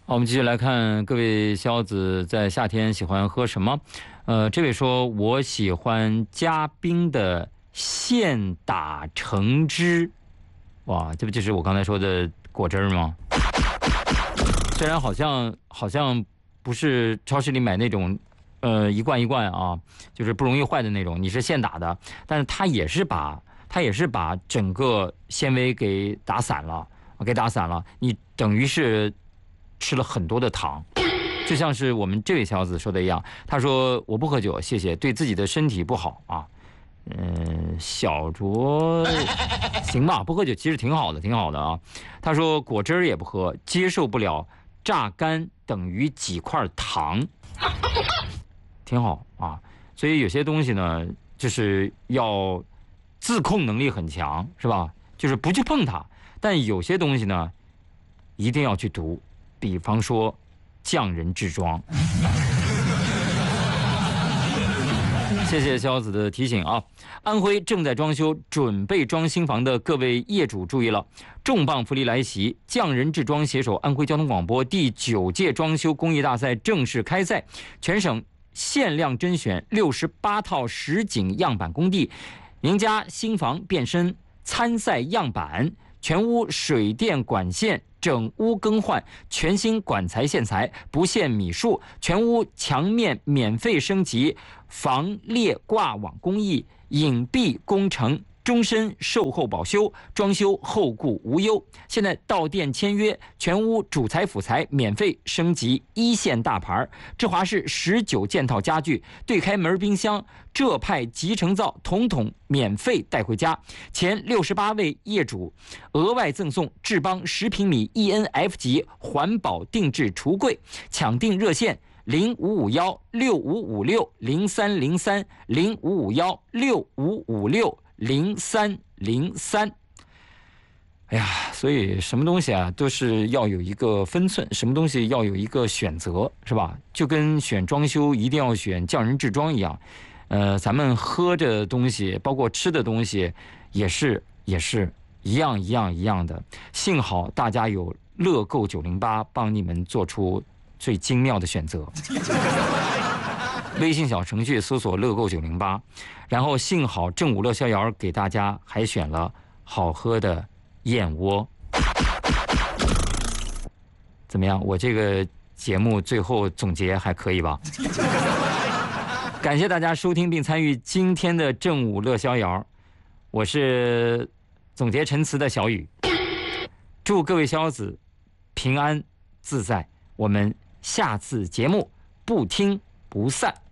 好，我们继续来看各位肖子在夏天喜欢喝什么。这位说我喜欢加冰的现打橙汁。哇，这不就是我刚才说的果汁吗？虽然好像不是超市里买那种一罐一罐啊，就是不容易坏的那种，你是现打的，但是它也是把整个纤维给打散了，你等于是吃了很多的糖。就像是我们这位小子说的一样，他说我不喝酒，谢谢，对自己的身体不好啊。小酌行吧，不喝酒其实挺好的啊。他说果汁也不喝，接受不了榨干等于几块糖，挺好啊。所以有些东西呢，就是要自控能力很强，是吧？就是不去碰它。但有些东西呢，一定要去读，比方说匠人制装。谢谢肖子的提醒啊！安徽正在装修、准备装新房的各位业主注意了，重磅福利来袭！匠人制装携手安徽交通广播第9届装修工艺大赛正式开赛，全省限量甄选68套实景样板工地，赢家新房变身参赛样板，全屋水电管线整屋更换，全新管材线材，不限米数，全屋墙面免费升级，防裂挂网工艺，隐蔽工程，终身售后保修，装修后顾无忧。现在到店签约，全屋主材辅材免费升级1线大牌，芝华士19件套家具，对开门冰箱，浙派集成灶统统免费带回家。前68位业主额外赠送智邦10平米 ENF 级环保定制橱柜，抢订热线055165560303 055165560303。哎呀，所以什么东西啊，都是要有一个分寸，什么东西要有一个选择，是吧？就跟选装修一定要选匠人制装一样。咱们喝的东西，包括吃的东西，也是一样的。幸好大家有乐购908帮你们做出最精妙的选择。微信小程序搜索乐购908，然后幸好正午乐逍遥给大家还选了好喝的燕窝。怎么样？我这个节目最后总结还可以吧？感谢大家收听并参与今天的正午乐逍遥，我是总结陈词的小雨，祝各位肖子平安自在，我们下次节目不听不散。